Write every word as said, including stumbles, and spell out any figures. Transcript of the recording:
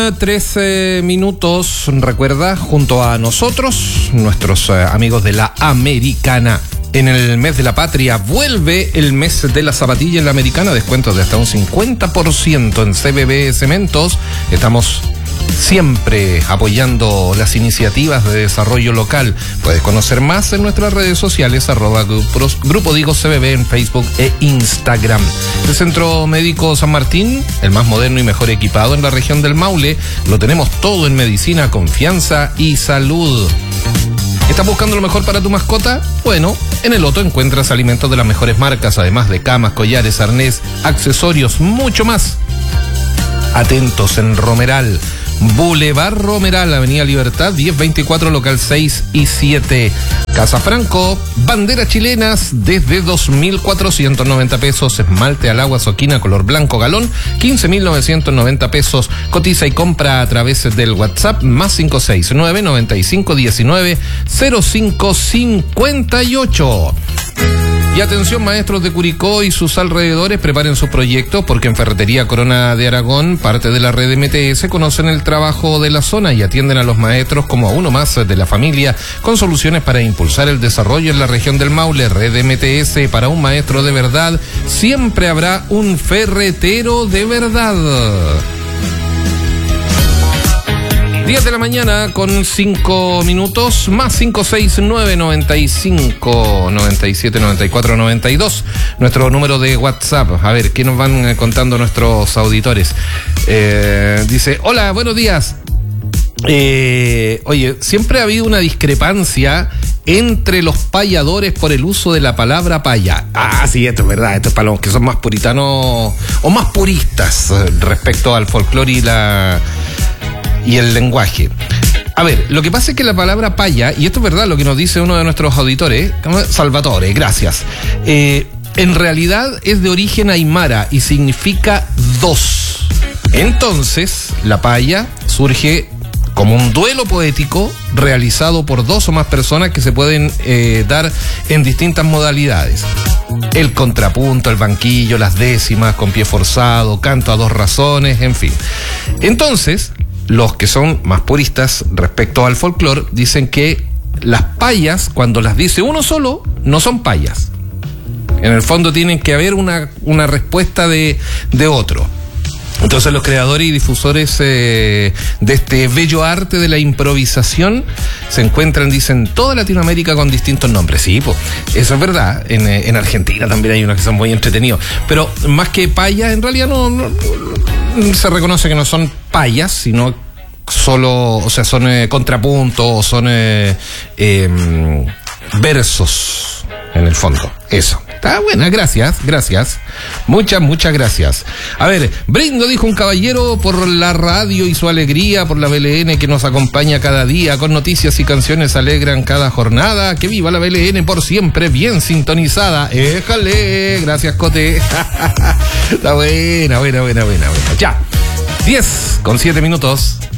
trece minutos, recuerda, junto a nosotros, nuestros eh, amigos de la Americana. En el mes de la patria vuelve el mes de la zapatilla en la Americana, descuentos de hasta un cincuenta por ciento en C B B Cementos. Estamos siempre apoyando las iniciativas de desarrollo local. Puedes conocer más en nuestras redes sociales, arroba grupos, Grupo Digo C B B en Facebook e Instagram. El Centro Médico San Martín, el más moderno y mejor equipado en la región del Maule. Lo tenemos todo en medicina, confianza y salud. ¿Estás buscando lo mejor para tu mascota? Bueno, en el Otto encuentras alimentos de las mejores marcas, además de camas, collares, arnés, accesorios, mucho más. Atentos en Romeral, Boulevard Romeral, Avenida Libertad, diez veinticuatro, local seis y siete. Casa Franco, banderas chilenas desde dos mil cuatrocientos noventa pesos, esmalte al agua Soquina color blanco galón, quince mil novecientos noventa pesos. Cotiza y compra a través del WhatsApp más cinco seis nueve, noventa y cinco, diecinueve, cero cinco cincuenta y ocho. Y atención, maestros de Curicó y sus alrededores, preparen sus proyectos porque en Ferretería Corona de Aragón, parte de la red M T S, conocen el trabajo de la zona y atienden a los maestros como a uno más de la familia, con soluciones para impulsar el desarrollo en la región del Maule. Red M T S, para un maestro de verdad, siempre habrá un ferretero de verdad. diez de la mañana con cinco minutos, más cinco seis nueve, noventa y cinco, noventa y siete, noventa y cuatro, noventa y dos, nuestro número de WhatsApp. A ver, ¿qué nos van contando nuestros auditores? Eh, dice, hola, buenos días. Eh, oye, siempre ha habido una discrepancia entre los payadores por el uso de la palabra paya. Ah, sí, esto es verdad, esto es para los que son más puritanos o más puristas respecto al folclore y la... y el lenguaje. A ver, lo que pasa es que la palabra paya, y esto es verdad lo que nos dice uno de nuestros auditores, Salvatore, gracias, eh, en realidad es de origen aymara y significa dos. Entonces, la paya surge como un duelo poético realizado por dos o más personas que se pueden eh, dar en distintas modalidades. El contrapunto, el banquillo, las décimas, con pie forzado, canto a dos razones, en fin. Entonces, los que son más puristas respecto al folclore dicen que las payas, cuando las dice uno solo, no son payas. En el fondo tienen que haber una, una respuesta de, de otro. Entonces los creadores y difusores eh, de este bello arte de la improvisación se encuentran, dicen, toda Latinoamérica con distintos nombres. Sí, pues, eso es verdad. En, en Argentina también hay unos que son muy entretenidos. Pero más que payas, en realidad no, no, no se reconoce que no son payas, sino solo, o sea, son eh, contrapuntos, son eh, eh, versos, en el fondo. Eso. Está buena, gracias, gracias. Muchas, muchas gracias. A ver, brindo, dijo un caballero, por la radio y su alegría, por la B L N que nos acompaña cada día, con noticias y canciones alegran cada jornada. Que viva la B L N por siempre, bien sintonizada. Éjale, gracias, Cote. Está buena, buena, buena, buena, buena. Ya, diez con siete minutos.